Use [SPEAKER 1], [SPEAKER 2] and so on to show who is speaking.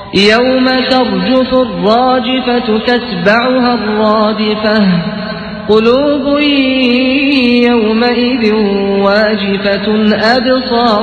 [SPEAKER 1] يوم ترجف الراجفة تتبعها الرادفة قلوب يومئذ واجفة أبصارها